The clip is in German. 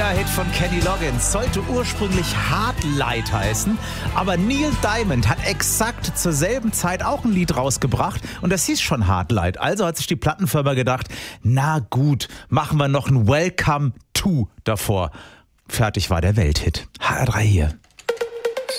Mega-Hit von Kenny Loggins sollte ursprünglich Hard Light heißen, aber Neil Diamond hat exakt zur selben Zeit auch ein Lied rausgebracht und das hieß schon Hard Light. Also hat sich die Plattenfirma gedacht, na gut, machen wir noch ein Welcome to davor. Fertig war der Welthit. HR3 hier.